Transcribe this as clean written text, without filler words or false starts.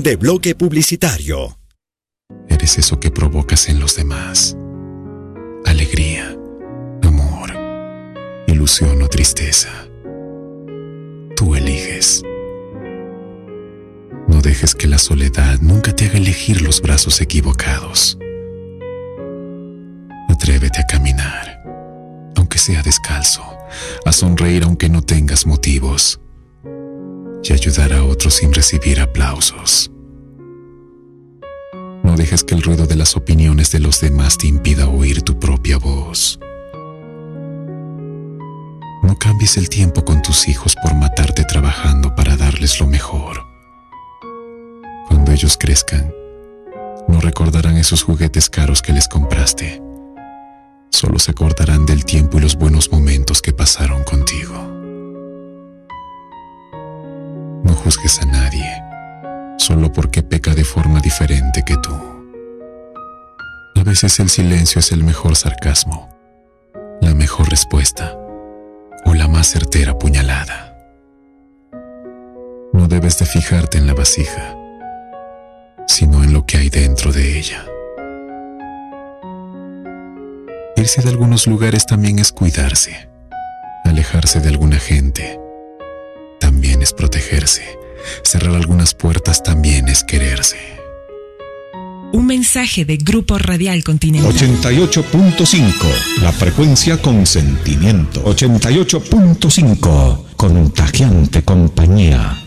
Fin de bloque publicitario. Eres eso que provocas en los demás. Alegría, amor, ilusión o tristeza. Tú eliges. No dejes que la soledad nunca te haga elegir los brazos equivocados. Atrévete a caminar, aunque sea descalzo, a sonreír aunque no tengas motivos, y ayudar a otros sin recibir aplausos. No dejes que el ruido de las opiniones de los demás te impida oír tu propia voz. No cambies el tiempo con tus hijos por matarte trabajando para darles lo mejor. Cuando ellos crezcan, no recordarán esos juguetes caros que les compraste. Solo se acordarán del tiempo y los buenos momentos que pasaron contigo. No juzgues a nadie, solo porque peca de forma diferente que tú. A veces el silencio es el mejor sarcasmo, la mejor respuesta o la más certera puñalada. No debes de fijarte en la vasija, sino en lo que hay dentro de ella. Irse de algunos lugares también es cuidarse. Alejarse de alguna gente también es protegerse. Cerrar algunas puertas también es quererse. Un mensaje de Grupo Radial Continental. 88.5, la frecuencia con sentimiento. 88.5, contagiante compañía.